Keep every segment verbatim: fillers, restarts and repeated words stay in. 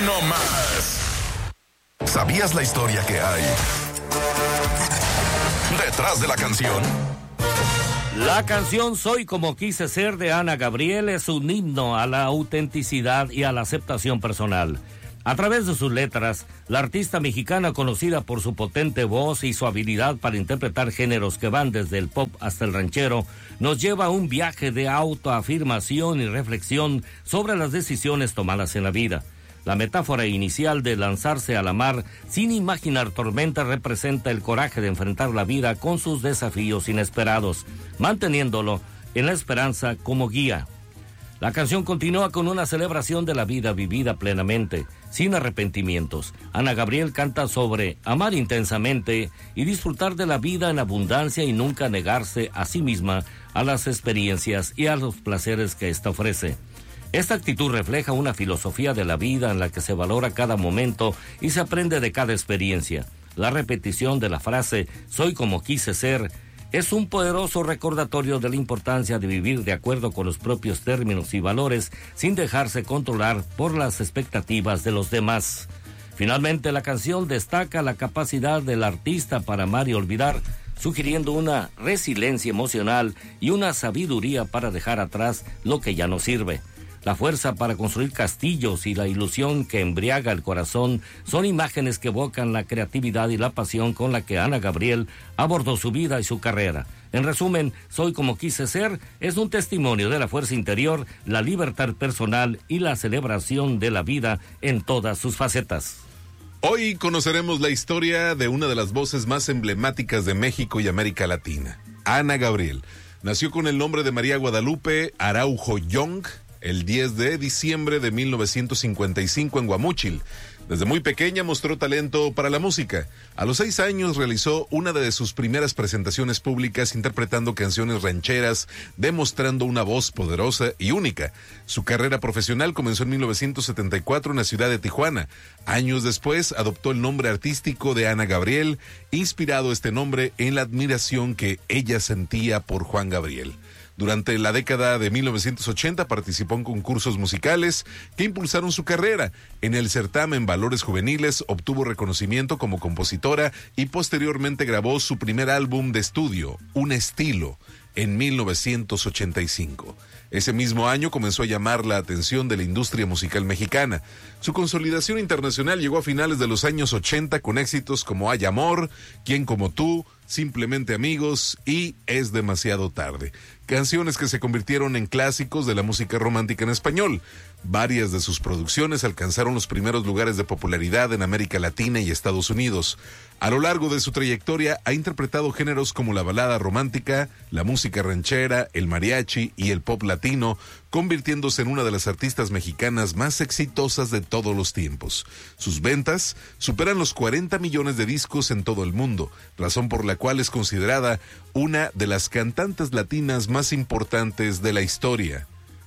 no más. ¿Sabías la historia que hay detrás de la canción? La canción Soy como quise ser de Ana Gabriel es un himno a la autenticidad y a la aceptación personal. A través de sus letras, la artista mexicana, conocida por su potente voz y su habilidad para interpretar géneros que van desde el pop hasta el ranchero, nos lleva a un viaje de autoafirmación y reflexión sobre las decisiones tomadas en la vida. La metáfora inicial de lanzarse a la mar sin imaginar tormenta representa el coraje de enfrentar la vida con sus desafíos inesperados, manteniéndolo en la esperanza como guía. La canción continúa con una celebración de la vida vivida plenamente, sin arrepentimientos. Ana Gabriel canta sobre amar intensamente y disfrutar de la vida en abundancia y nunca negarse a sí misma, a las experiencias y a los placeres que ésta ofrece. Esta actitud refleja una filosofía de la vida en la que se valora cada momento y se aprende de cada experiencia. La repetición de la frase «soy como quise ser» es un poderoso recordatorio de la importancia de vivir de acuerdo con los propios términos y valores sin dejarse controlar por las expectativas de los demás. Finalmente, la canción destaca la capacidad del artista para amar y olvidar, sugiriendo una resiliencia emocional y una sabiduría para dejar atrás lo que ya no sirve. La fuerza para construir castillos y la ilusión que embriaga el corazón son imágenes que evocan la creatividad y la pasión con la que Ana Gabriel abordó su vida y su carrera. En resumen, Soy como quise ser es un testimonio de la fuerza interior, la libertad personal y la celebración de la vida en todas sus facetas. Hoy conoceremos la historia de una de las voces más emblemáticas de México y América Latina, Ana Gabriel. Nació con el nombre de María Guadalupe Araujo Young el diez de diciembre de mil novecientos cincuenta y cinco en Guamúchil. Desde muy pequeña mostró talento para la música. A los seis años realizó una de sus primeras presentaciones públicas interpretando canciones rancheras, demostrando una voz poderosa y única. Su carrera profesional comenzó en mil novecientos setenta y cuatro en la ciudad de Tijuana. Años después adoptó el nombre artístico de Ana Gabriel, inspirado este nombre en la admiración que ella sentía por Juan Gabriel. Durante la década de mil novecientos ochenta participó en concursos musicales que impulsaron su carrera. En el certamen Valores Juveniles obtuvo reconocimiento como compositora y posteriormente grabó su primer álbum de estudio, Un Estilo, en mil novecientos ochenta y cinco. Ese mismo año comenzó a llamar la atención de la industria musical mexicana. Su consolidación internacional llegó a finales de los años ochenta con éxitos como Hay Amor, Quién como tú, Simplemente Amigos y Es demasiado tarde. Canciones que se convirtieron en clásicos de la música romántica en español. Varias de sus producciones alcanzaron los primeros lugares de popularidad en América Latina y Estados Unidos. A lo largo de su trayectoria ha interpretado géneros como la balada romántica, la música ranchera, el mariachi y el pop latino, convirtiéndose en una de las artistas mexicanas más exitosas de todos los tiempos. Sus ventas superan los cuarenta millones de discos en todo el mundo, razón por la cual es considerada una de las cantantes latinas más importantes de la historia.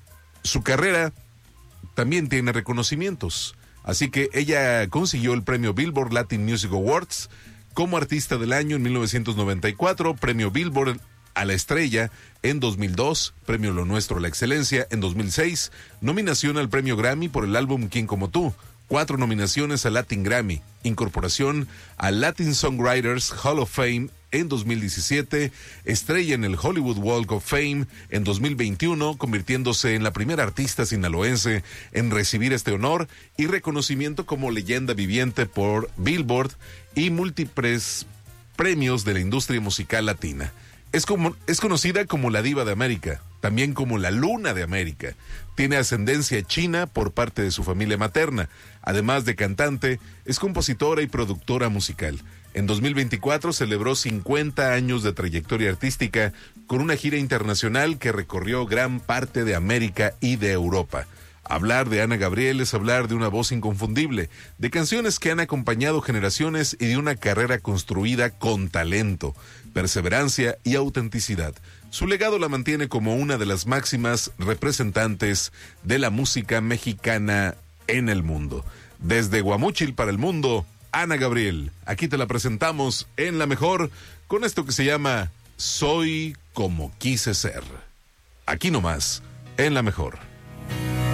Su carrera también tiene reconocimientos, así que ella consiguió el premio Billboard Latin Music Awards como artista del año en mil novecientos noventa y cuatro, premio Billboard a la estrella en dos mil dos, premio Lo Nuestro a la excelencia en dos mil seis, nominación al premio Grammy por el álbum Quién como tú, cuatro nominaciones al Latin Grammy, incorporación al Latin Songwriters Hall of Fame en dos mil diecisiete, estrella en el Hollywood Walk of Fame en dos mil veintiuno, convirtiéndose en la primera artista sinaloense en recibir este honor y reconocimiento como leyenda viviente por Billboard y múltiples premios de la industria musical latina. Es, como, es conocida como la Diva de América, también como la Luna de América. Tiene ascendencia china por parte de su familia materna. Además de cantante, es compositora y productora musical. En dos mil veinticuatro celebró cincuenta años de trayectoria artística con una gira internacional que recorrió gran parte de América y de Europa. Hablar de Ana Gabriel es hablar de una voz inconfundible, de canciones que han acompañado generaciones y de una carrera construida con talento, perseverancia y autenticidad. Su legado la mantiene como una de las máximas representantes de la música mexicana en el mundo. Desde Guamúchil para el mundo, Ana Gabriel. Aquí te la presentamos en La Mejor con esto que se llama Soy como quise ser. Aquí nomás, en La Mejor.